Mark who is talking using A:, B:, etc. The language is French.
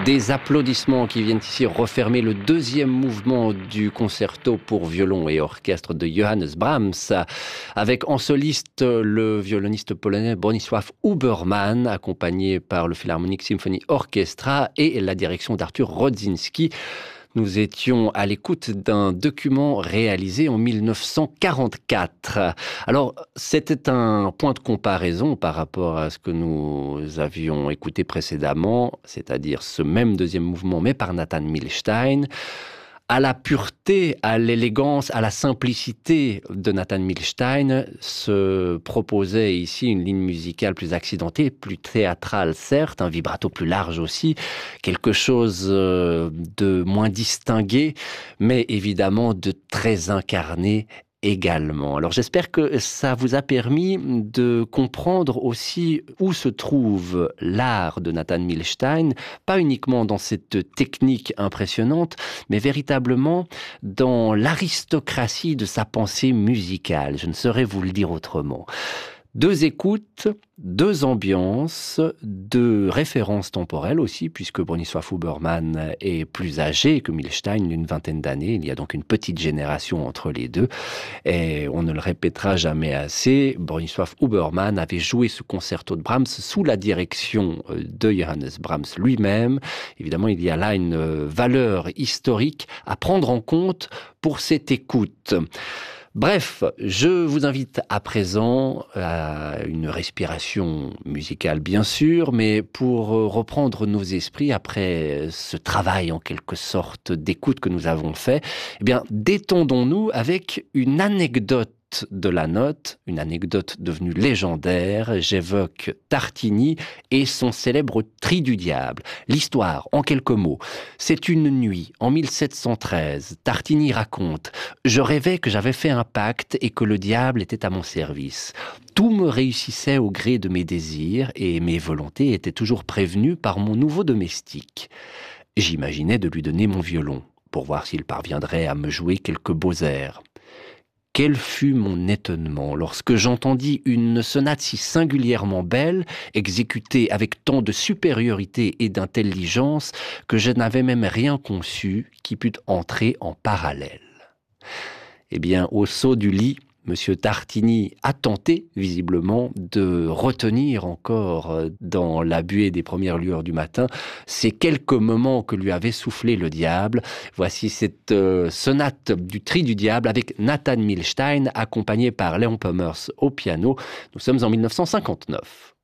A: Des applaudissements qui viennent ici refermer le deuxième mouvement du concerto pour violon et orchestre de Johannes Brahms, avec en soliste le violoniste polonais Bronisław Huberman, accompagné par le Philharmonic Symphony Orchestra et la direction d'Arthur Rodzinski. Nous étions à l'écoute d'un document réalisé en 1944. Alors, c'était un point de comparaison par rapport à ce que nous avions écouté précédemment, c'est-à-dire ce même deuxième mouvement, mais par Nathan Milstein. À la pureté, à l'élégance, à la simplicité de Nathan Milstein se proposait ici une ligne musicale plus accidentée, plus théâtrale certes, un vibrato plus large aussi, quelque chose de moins distingué, mais évidemment de très incarné également. Alors j'espère que ça vous a permis de comprendre aussi où se trouve l'art de Nathan Milstein, pas uniquement dans cette technique impressionnante, mais véritablement dans l'aristocratie de sa pensée musicale. Je ne saurais vous le dire autrement. Deux écoutes, deux ambiances, deux références temporelles aussi, puisque Bronisław Huberman est plus âgé que Milstein d'une vingtaine d'années. Il y a donc une petite génération entre les deux. Et on ne le répétera jamais assez, Bronisław Huberman avait joué ce concerto de Brahms sous la direction de Johannes Brahms lui-même. Évidemment, il y a là une valeur historique à prendre en compte pour cette écoute. Bref, je vous invite à présent à une respiration musicale bien sûr, mais pour reprendre nos esprits après ce travail en quelque sorte d'écoute que nous avons fait, eh bien détendons-nous avec une anecdote de la note, une anecdote devenue légendaire. J'évoque Tartini et son célèbre Tri du diable. L'histoire, en quelques mots, c'est une nuit, en 1713. Tartini raconte « Je rêvais que j'avais fait un pacte et que le diable était à mon service. Tout me réussissait au gré de mes désirs et mes volontés étaient toujours prévenues par mon nouveau domestique. J'imaginais de lui donner mon violon pour voir s'il parviendrait à me jouer quelques beaux airs. Quel fut mon étonnement lorsque j'entendis une sonate si singulièrement belle, exécutée avec tant de supériorité et d'intelligence, que je n'avais même rien conçu qui pût entrer en parallèle. » Eh bien, au saut du lit, Monsieur Tartini a tenté, visiblement, de retenir encore dans la buée des premières lueurs du matin ces quelques moments que lui avait soufflé le diable. Voici cette sonate du Tri du diable avec Nathan Milstein, accompagné par Léon Pommers au piano. Nous sommes en 1959.